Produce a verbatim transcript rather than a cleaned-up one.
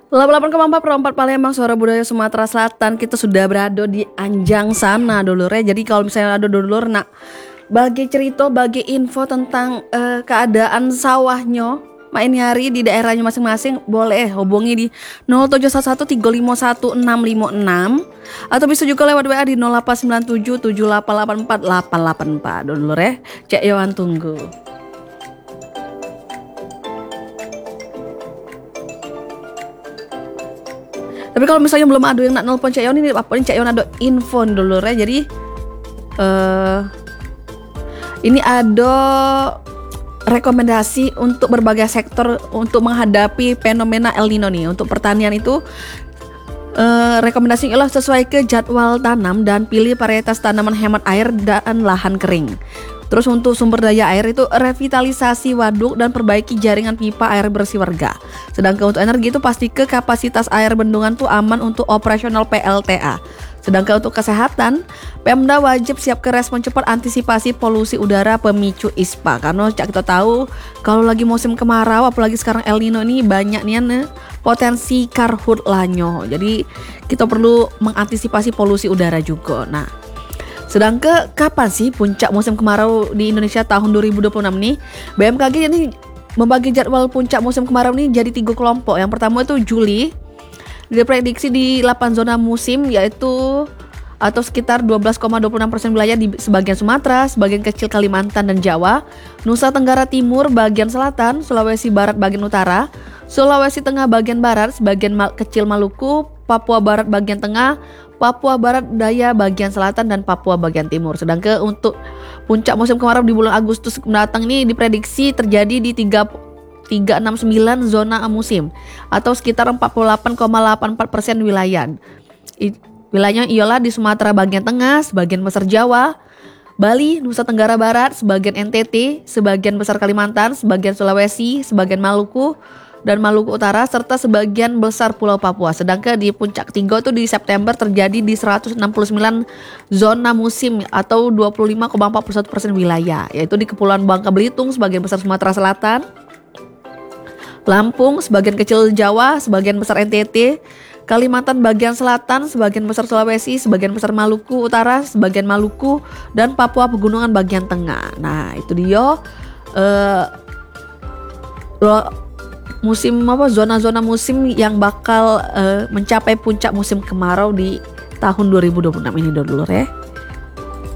delapan puluh delapan koma empat per empat Palembang, Suara Budaya Sumatera Selatan. Kita sudah berada di Anjang sana dulur ya. Jadi kalau misalnya ada dulur nak bagi cerita, bagi info tentang uh, keadaan sawahnya main hari di daerahnya masing-masing, boleh hubungi di nol tujuh satu satu tiga lima satu enam lima enam atau bisa juga lewat W A di nol delapan sembilan tujuh tujuh delapan delapan empat delapan delapan empat dulur ya. Cek Yohan tunggu. Tapi kalau misalnya belum ada yang nak nelpon Cek Yon ini, apa Cek Yon ada info dulu ya. Jadi uh, ini ada rekomendasi untuk berbagai sektor untuk menghadapi fenomena El Nino nih. Untuk pertanian itu uh, rekomendasi ialah sesuai ke jadwal tanam dan pilih varietas tanaman hemat air dan lahan kering. Terus untuk sumber daya air itu revitalisasi waduk dan perbaiki jaringan pipa air bersih warga. Sedangkan untuk energi itu pasti ke kapasitas air bendungan tuh aman untuk operasional P L T A. Sedangkan untuk kesehatan, Pemda wajib siap ke respon cepat antisipasi polusi udara pemicu I S P A. Karena cak kita tahu kalau lagi musim kemarau, apalagi sekarang El Nino ini banyak nih potensi karhutlanyo. Jadi kita perlu mengantisipasi polusi udara juga. Nah, sedangkan kapan sih puncak musim kemarau di Indonesia tahun dua ribu dua puluh enam nih? B M K G ini membagi jadwal puncak musim kemarau ini jadi tiga kelompok. Yang pertama itu Juli, diprediksi di delapan zona musim yaitu atau sekitar dua belas koma dua puluh enam persen wilayah di sebagian Sumatera, sebagian kecil Kalimantan dan Jawa, Nusa Tenggara Timur bagian selatan, Sulawesi Barat bagian utara, Sulawesi Tengah bagian barat, sebagian kecil Maluku, Papua Barat bagian tengah, Papua Barat Daya bagian selatan dan Papua bagian timur. Sedangkan untuk puncak musim kemarau di bulan Agustus mendatang ini diprediksi terjadi di tiga tiga enam sembilan zona musim atau sekitar empat puluh delapan koma delapan empat persen wilayah. I, wilayahnya ialah di Sumatera bagian tengah, sebagian besar Jawa, Bali, Nusa Tenggara Barat, sebagian N T T, sebagian besar Kalimantan, sebagian Sulawesi, sebagian Maluku dan Maluku Utara, serta sebagian besar Pulau Papua. Sedangkan di puncak tiga itu di September terjadi di seratus enam puluh sembilan zona musim atau dua puluh lima koma empat puluh satu persen wilayah, yaitu di Kepulauan Bangka Belitung, sebagian besar Sumatera Selatan, Lampung, sebagian kecil Jawa, sebagian besar N T T, Kalimantan bagian selatan, sebagian besar Sulawesi, sebagian besar Maluku Utara, sebagian Maluku, dan Papua Pegunungan bagian tengah. Nah, itu dia uh, musim apa zona-zona musim yang bakal uh, mencapai puncak musim kemarau di tahun dua ribu dua puluh enam ini dulu ya.